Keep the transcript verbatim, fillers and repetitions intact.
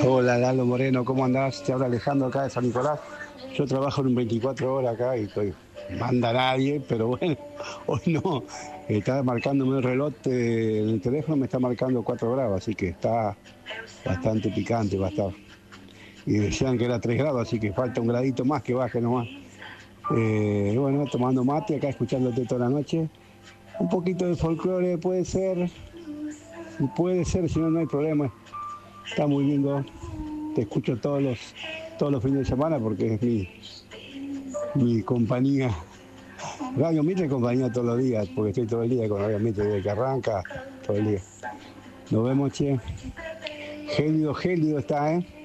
Hola Lalo Moreno, ¿cómo andás? Te habla Alejandro acá de San Nicolás. Yo trabajo en un veinticuatro horas acá y estoy, manda nadie, pero bueno, hoy no. Está marcándome el reloj eh, en el teléfono, me está marcando cuatro grados, así que está bastante picante, va a estar. Y decían que era tres grados, así que falta un gradito más que baje nomás. Eh, bueno, tomando mate acá, escuchándote toda la noche. Un poquito de folclore puede ser, puede ser, si no, no hay problema. Está muy lindo. Te escucho todos los, todos los fines de semana porque es mi, mi compañía. Radio Mitre es compañía todos los días, porque estoy todo el día con Radio Mitre desde que arranca, todo el día. Nos vemos, che. Gélido, gélido está, ¿eh?